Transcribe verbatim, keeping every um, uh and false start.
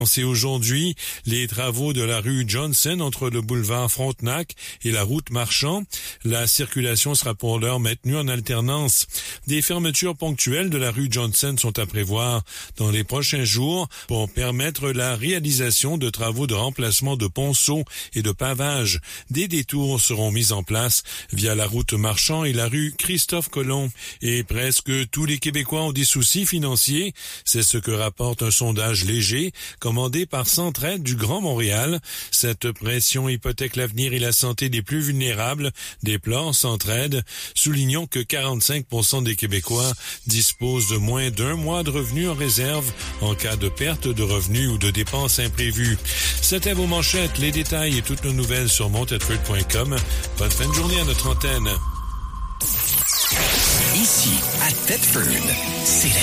C'est aujourd'hui les travaux de la rue Johnson entre le boulevard Frontenac et la route Marchand. La circulation sera pour l'heure maintenue en alternance. Des fermetures ponctuelles de la rue Johnson sont à prévoir dans les prochains jours pour permettre la réalisation de travaux de remplacement de ponceaux et de pavage. Des détours seront mis en place via la route Marchand et la rue Christophe-Colomb. Et presque tous les Québécois ont des soucis financiers. C'est ce que rapporte un sondage léger commandé par Centraide du Grand Montréal. Cette pression hypothèque l'avenir et la santé des plus vulnérables, déplore Centraide, soulignant que quarante-cinq pour cent des Québécois disposent de moins d'un mois de revenus en réserve en cas de perte de revenus ou de dépenses imprévues. C'était vos manchettes, les détails et toutes nos nouvelles sur montetford point com. Bonne fin de journée à notre antenne. Ici, à Thetford, c'est la